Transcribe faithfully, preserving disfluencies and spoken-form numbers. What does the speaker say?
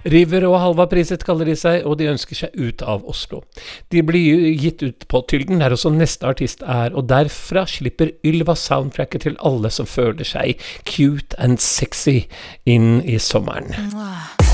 River og Halva priset kaller de seg, og de ønsker seg ut av Oslo. De blir gitt ut på Tylden, der også neste artist er, og derfra slipper Ylva soundtracket til alle som føler seg cute and sexy inn i sommeren.